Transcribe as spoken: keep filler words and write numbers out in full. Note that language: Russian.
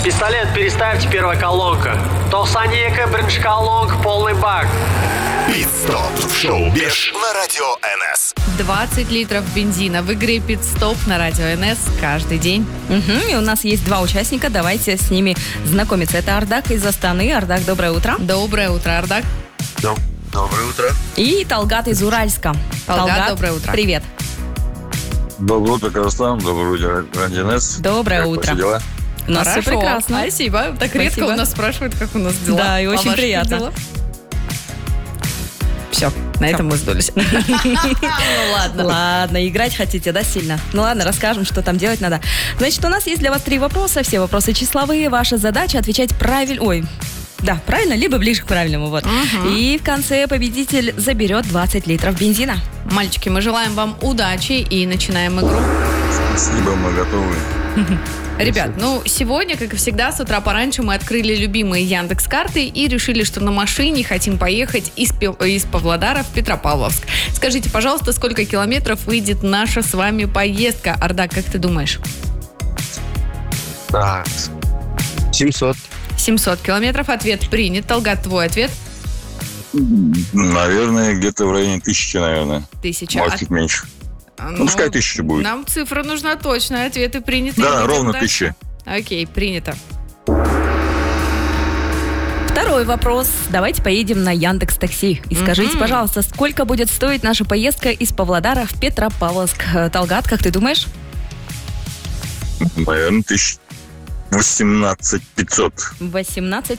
Пистолет переставьте, первая колонка. Толсанека, бринж колонка, полный бак. Пит-стоп в шоу «Беш» на радио эн эс. двадцать литров бензина в игре «Пит-стоп» на радио эн эс каждый день. Угу, и у нас есть два участника, давайте с ними знакомиться. Это Ардак из Астаны. Ардак, доброе утро. Доброе утро, Ардак. Доброе утро. И Талгат из Уральска. Талгат, доброе утро. Привет. Доброе утро, Казахстан. Доброе утро, радио эн эс. Доброе Как утро. ваши дела? У нас Хорошо. все прекрасно. Спасибо. Так Спасибо. редко у нас спрашивают, как у нас дела. Да, и А очень ваши приятно. дела? Все, на этом мы сдулись. Ну ладно. Ладно, играть хотите, да, сильно? Ну ладно, расскажем, что там делать надо. Значит, у нас есть для вас три вопроса. Все вопросы числовые. Ваша задача отвечать правильно. Ой, да, правильно, либо ближе к правильному. Вот. И в конце победитель заберет двадцать литров бензина. Мальчики, мы желаем вам удачи и начинаем игру. Спасибо, мы готовы. Ребят, ну сегодня, как и всегда, с утра пораньше мы открыли любимые Яндекс.Карты и решили, что на машине хотим поехать из, Пе- из Павлодара в Петропавловск. Скажите, пожалуйста, сколько километров выйдет наша с вами поездка? Ардак, как ты думаешь? Так, семьсот. семьсот километров. Ответ принят. Талгат, твой ответ? Наверное, где-то в районе тысячи, наверное. Тысяча. Может, чуть меньше. Ну, пускай тысяча будет. Нам цифра нужна точно. Ответы приняты. Да, Идем ровно дальше. тысяча. Окей, принято. Второй вопрос. Давайте поедем на Яндекс.Такси. И скажите, Мгм. пожалуйста, сколько будет стоить наша поездка из Павлодара в Петропавловск? Э, Талгат, как ты думаешь? Наверное, тысяч восемнадцать пятьсот. восемнадцать